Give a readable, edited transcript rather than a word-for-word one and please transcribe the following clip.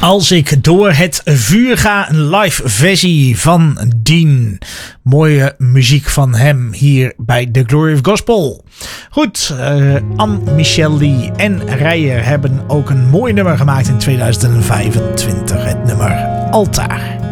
Als ik door het vuur ga, een live versie van Dean. Mooie muziek van hem hier bij The Glory of Gospel. Goed, Anne-Michelle Lee en Rijer hebben ook een mooi nummer gemaakt in 2025. Het nummer Altaar.